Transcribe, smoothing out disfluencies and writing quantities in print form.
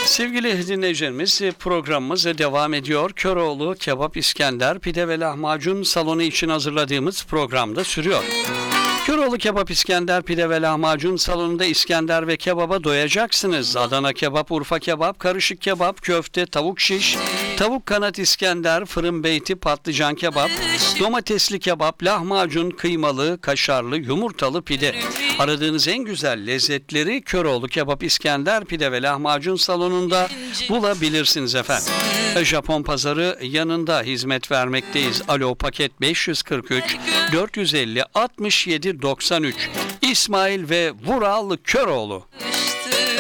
Sevgili dinleyicilerimiz, programımız devam ediyor. Köroğlu Kebap İskender Pide ve Lahmacun Salonu için hazırladığımız programda sürüyor. Köroğlu Kebap İskender Pide ve Lahmacun Salonu'nda İskender ve kebaba doyacaksınız. Adana kebap, Urfa kebap, karışık kebap, köfte, tavuk şiş, tavuk kanat İskender, fırın beyti, patlıcan kebap, domatesli kebap, lahmacun, kıymalı, kaşarlı, yumurtalı pide. Aradığınız en güzel lezzetleri Köroğlu Kebap İskender Pide ve Lahmacun Salonu'nda bulabilirsiniz efendim. Japon pazarı yanında hizmet vermekteyiz. Alo paket 543 450 67 93 İsmail ve Vural Köroğlu.